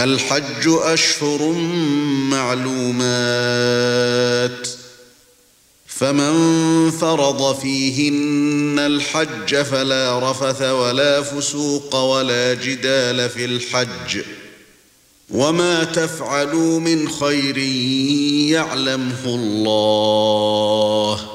الحج أشهر معلومات فمن فرض فيهن الحج فلا رفث ولا فسوق ولا جدال في الحج وما تفعلوا من خير يعلمه الله